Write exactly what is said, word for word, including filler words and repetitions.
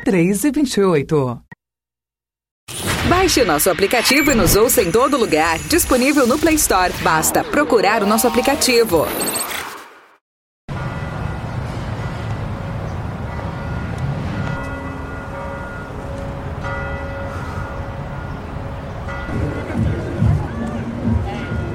três e vinte e oito. Baixe o nosso aplicativo e nos ouça em todo lugar. Disponível no Play Store. Basta procurar o nosso aplicativo.